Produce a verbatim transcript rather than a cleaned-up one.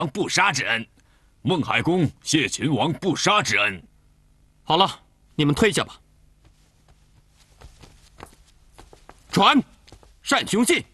不杀之恩，孟海公谢秦王不杀之恩。 好了，你们退下吧。传单雄信，